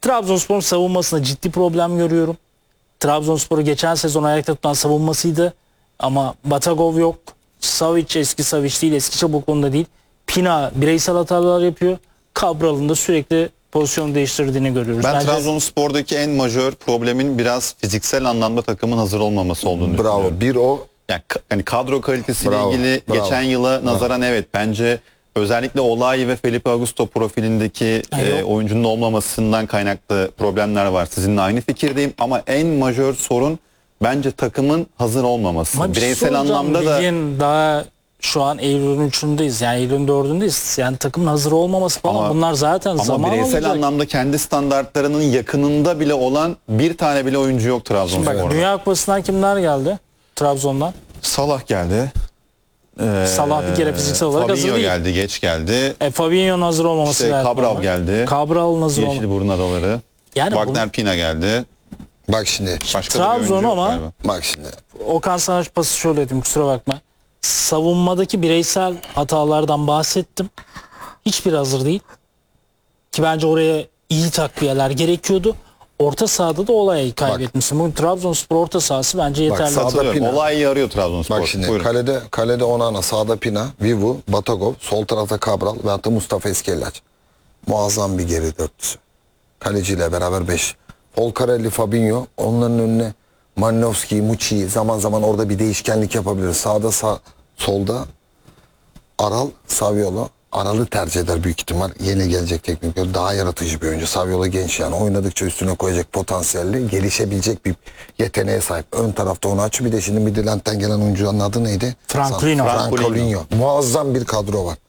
Trabzonspor'un savunmasında ciddi problem görüyorum. Trabzonspor'u geçen sezon ayakta tutan savunmasıydı. Ama Batagov yok. Savic eski Savic değil, eski çabukluğunda değil. Pina bireysel hatalar yapıyor. Cabral'ın da sürekli pozisyon değiştirdiğini görüyoruz. Ben Bence Trabzonspor'daki en majör problemin biraz fiziksel anlamda takımın hazır olmaması olduğunu düşünüyorum. Bravo. Bir o. Yani kadro kalitesiyle Bravo, ilgili bravo. geçen yıla nazaran evet bence özellikle Olay ve Felipe Augusto profilindeki oyuncunun olmamasından kaynaklı problemler var. Sizinle aynı fikirdeyim ama en majör sorun bence takımın hazır olmaması. Ama Bireysel anlamda da ligin daha şu an Eylül'ün 3'ündeyiz. Yani Eylül'ün 4'ündeyiz. Yani takımın hazır olmaması falan Ama- bunlar zaten zaman ama bireysel alacak. anlamda kendi standartlarının yakınında bile olan bir tane bile oyuncu yok Şimdi bak, Trabzonspor'da. Dünya Kupası'ndan kimler geldi? Trabzon'dan. Salah geldi. Salah bir kere fiziksel olarak hazır Fabinho değil. geldi, geç geldi. Fabinho'nun hazır olmaması İşte gayet Cabral normal. geldi. Cabral'ın hazır olmaması. Yeşilburun adaları. Yani Wagner Pina geldi. Bak şimdi. Başka da bir oyuncu Trabzon yok ama galiba. Bak şimdi. Okan sana şu pası şöyle dedim, kusura bakma. Savunmadaki bireysel hatalardan bahsettim. Hiçbir hazır değil. Ki bence oraya iyi takviyeler gerekiyordu. Orta sahada da Olay'ı kaybetmişsin. Bugün Trabzonspor orta sahası bence yeterli. sağda Katılıyorum. Pina. Olayı arıyor Trabzonspor. Bak şimdi Buyurun. kalede Onana, sağda Pina, Vivu, Batagov, sol tarafta Cabral ve hatta Mustafa Eskellaç. Muazzam bir geri dörtlüsü. Kaleciyle beraber 5. Folcarelli, Fabinho, onların önüne Malinowski, Muçi, zaman zaman orada bir değişkenlik yapabilir. Sağda solda Aral, Saviolo. Aral'ı tercih eder büyük ihtimal. Yeni gelecek teknik direktör, daha yaratıcı bir oyuncu. Saviolo genç, yani oynadıkça üstüne koyacak potansiyelli, gelişebilecek bir yeteneğe sahip. Ön tarafta onu aç. Bir de şimdi Midtjylland'den gelen oyuncunun adı neydi? Francolino. Muazzam bir kadro var.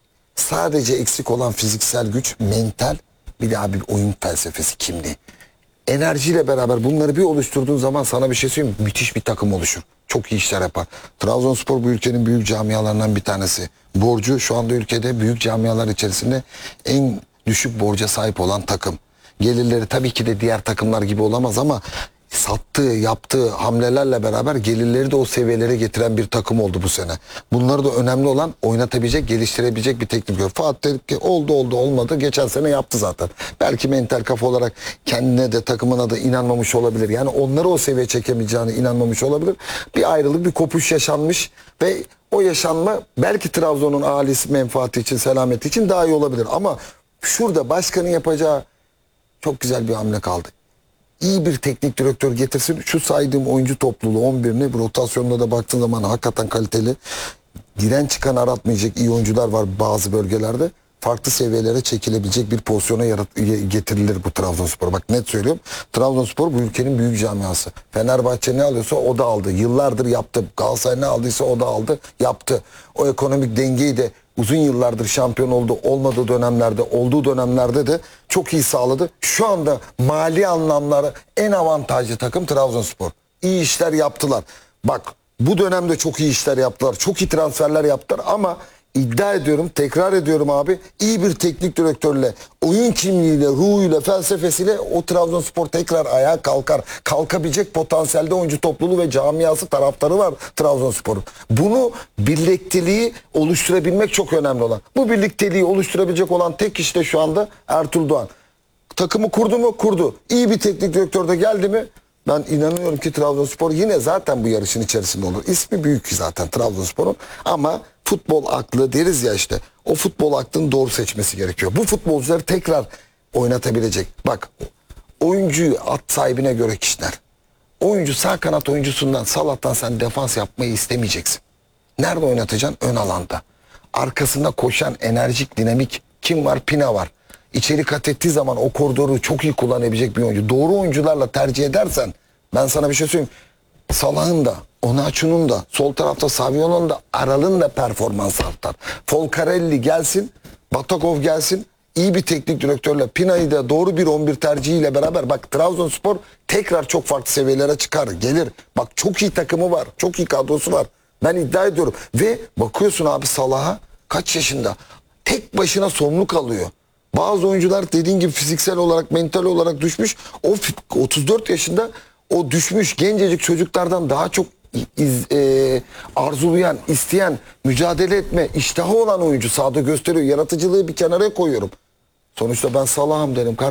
Sadece eksik olan fiziksel güç, mental, bir daha bir oyun felsefesi, kimliği. Enerjiyle beraber bunları bir oluşturduğun zaman sana bir şey söyleyeyim mi? Müthiş bir takım oluşur. Çok iyi işler yapar. Trabzonspor bu ülkenin büyük camialarından bir tanesi. Borcu şu anda ülkede büyük camialar içerisinde en düşük borca sahip olan takım. Gelirleri tabii ki de diğer takımlar gibi olamaz ama sattığı, yaptığı hamlelerle beraber gelirleri de o seviyelere getiren bir takım oldu bu sene. Bunları da önemli olan oynatabilecek, geliştirebilecek bir teknik direktör. Fatih Terim ki oldu olmadı. Geçen sene yaptı zaten. Belki mental kafa olarak kendine de takımına da inanmamış olabilir. Yani onları o seviyeye çekemeyeceğine inanmamış olabilir. Bir ayrılık, bir kopuş yaşanmış ve o yaşanma belki Trabzon'un ailesi menfaati için, selameti için daha iyi olabilir. Ama şurada başkanın yapacağı çok güzel bir hamle kaldı. İyi bir teknik direktör getirsin. Şu saydığım oyuncu topluluğu 11'ini, rotasyonuna da baktığın zaman hakikaten kaliteli. Giren çıkan aratmayacak iyi oyuncular var bazı bölgelerde. Farklı seviyelere çekilebilecek bir pozisyona getirilir bu Trabzonspor. Bak net söylüyorum. Trabzonspor bu ülkenin büyük camiası. Fenerbahçe ne alıyorsa o da aldı. Yıllardır yaptı. Galatasaray ne aldıysa o da aldı. Yaptı. O ekonomik dengeyi de uzun yıllardır şampiyon oldu. Olmadığı dönemlerde, olduğu dönemlerde de çok iyi sağladı. Şu anda mali anlamları en avantajlı takım Trabzonspor. İyi işler yaptılar. Bak bu dönemde çok iyi işler yaptılar. Çok iyi transferler yaptılar ama iddia ediyorum, tekrar ediyorum abi, iyi bir teknik direktörle, oyun kimliğiyle, ruhuyla, felsefesiyle o Trabzonspor tekrar ayağa kalkar. Kalkabilecek potansiyelde oyuncu topluluğu ve camiası, taraftarı var Trabzonspor'un. Bunu birlikteliği oluşturabilmek çok önemli olan. Bu birlikteliği oluşturabilecek olan tek kişi de şu anda Ertuğrul Doğan. Takımı kurdu mu? Kurdu. İyi bir teknik direktör de geldi mi? Ben inanıyorum ki Trabzonspor yine zaten bu yarışın içerisinde olur. İsmi büyük zaten Trabzonspor'un ama futbol aklı deriz ya işte. O futbol aklını doğru seçmesi gerekiyor. Bu futbolcuları tekrar oynatabilecek. Bak oyuncuyu at sahibine göre kişiler. Oyuncu sağ kanat oyuncusundan Salah'tan sen defans yapmayı istemeyeceksin. Nerede oynatacaksın? Ön alanda. Arkasında koşan enerjik, dinamik kim var? Pina var. İçeri kat ettiği zaman o koridoru çok iyi kullanabilecek bir oyuncu. Doğru oyuncularla tercih edersen ben sana bir şey söyleyeyim. Salah'ın da, Onaçu'nun da, sol tarafta Saviolo'nun da, Aral'ın da performans artar. Folcarelli gelsin, Batagov gelsin. İyi bir teknik direktörle Pina'yı da doğru bir 11 tercihiyle beraber bak Trabzonspor tekrar çok farklı seviyelere çıkar, gelir. Bak çok iyi takımı var, çok iyi kadrosu var. Ben iddia ediyorum. Ve bakıyorsun abi Salah'a kaç yaşında? Tek başına sorumluluk alıyor. Bazı oyuncular dediğin gibi fiziksel olarak, mental olarak düşmüş. O 34 yaşında o düşmüş gencecik çocuklardan daha çok arzulayan, isteyen, mücadele etme, iştahı olan oyuncu sahada gösteriyor. Yaratıcılığı bir kenara koyuyorum. Sonuçta ben Salah'ım derim.